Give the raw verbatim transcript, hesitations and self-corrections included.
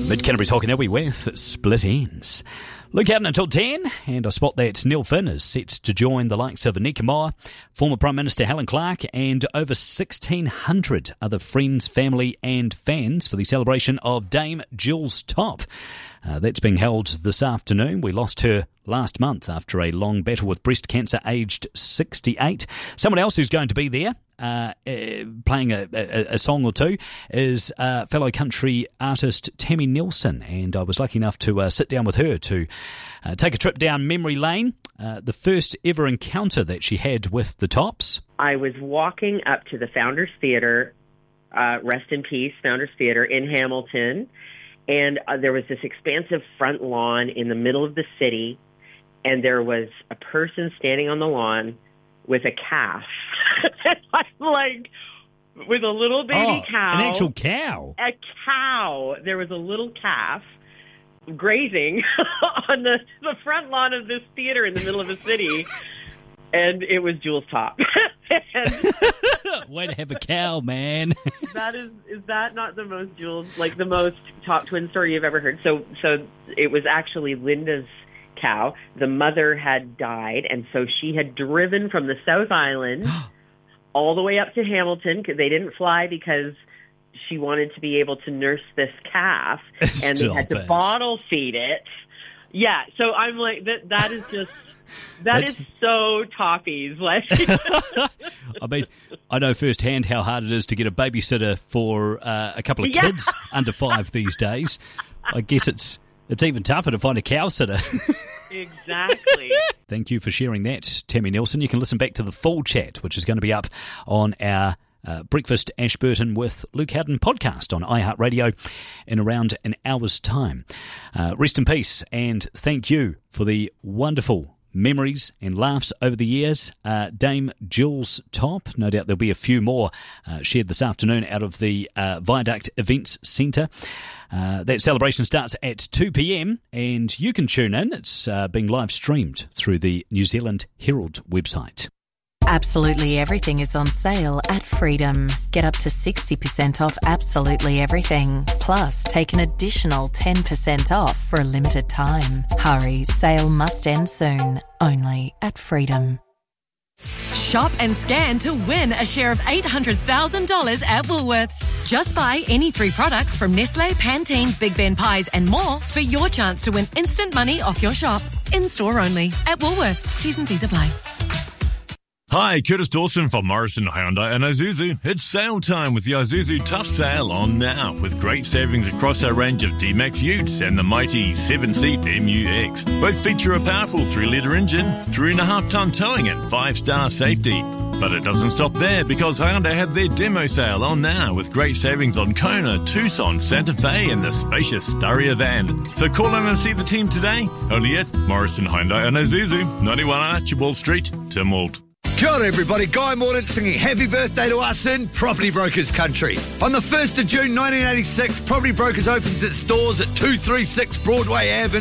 Mid-Canterbury's Hockanui with Split Ends. Luke Howden until ten, and I spot that Neil Finn is set to join the likes of Anika Moa, former Prime Minister Helen Clark, and over sixteen hundred other friends, family and fans for the celebration of Dame Jules Topp. Uh, that's being held this afternoon. We lost her last month after a long battle with breast cancer, aged sixty-eight. Someone else who's going to be there, uh, uh, playing a, a, a song or two, is uh, fellow country artist Tammy Nelson, and I was lucky enough to uh, sit down with her to uh, take a trip down memory lane, uh, the first ever encounter that she had with the Topps. I was walking up to the Founders Theatre, uh, rest in peace, Founders Theatre in Hamilton, and uh, there was this expansive front lawn in the middle of the city, and there was a person standing on the lawn with a calf. I'm like, with a little baby oh, cow. An actual cow? A cow. There was a little calf grazing on the, the front lawn of this theater in the middle of the city, and it was Jules Topp. Way to have a cow, man. That is, is that not the most Jules, like the most Topp twin story you've ever heard? So, so it was actually Linda's cow. The mother had died, and so she had driven from the South Island all the way up to Hamilton, because they didn't fly because she wanted to be able to nurse this calf, and they had to bottle feed it. Yeah, so I'm like, that. That is just. That That's, is so Toppies. Like, I mean, I know firsthand how hard it is to get a babysitter for uh, a couple of yeah. kids under five these days. I guess it's it's even tougher to find a cow sitter. Exactly. Thank you for sharing that, Tammy Nelson. You can listen back to the full chat, which is going to be up on our Uh, Breakfast Ashburton with Luke Howden podcast on iHeartRadio in around an hour's time. Uh, rest in peace, and thank you for the wonderful memories and laughs over the years. Uh, Dame Jules Topp, no doubt there'll be a few more uh, shared this afternoon out of the uh, Viaduct Events Centre. Uh, that celebration starts at two p.m. and you can tune in. It's uh, being live streamed through the New Zealand Herald website. Absolutely everything is on sale at Freedom. Get up to sixty percent off absolutely everything. Plus, take an additional ten percent off for a limited time. Hurry, sale must end soon. Only at Freedom. Shop and scan to win a share of eight hundred thousand dollars at Woolworths. Just buy any three products from Nestle, Pantene, Big Ben Pies and more for your chance to win instant money off your shop. In-store only. At Woolworths. T's and C's apply. Hi, Curtis Dawson from Morrison Hyundai and Isuzu. It's sale time with the Isuzu Tough Sale on now, with great savings across our range of D-Max Utes and the mighty seven-seat M U X. Both feature a powerful three litre engine, three and a half tonne towing and five-star safety. But it doesn't stop there, because Hyundai have their demo sale on now with great savings on Kona, Tucson, Santa Fe and the spacious Staria van. So call in and see the team today, only at Morrison Hyundai and Isuzu, ninety-one Archibald Street, Tynwald. Kia ora everybody, Guy Mordaunt singing happy birthday to us in Property Brokers country. On the first of June nineteen eighty-six, Property Brokers opens its doors at two thirty-six Broadway Avenue.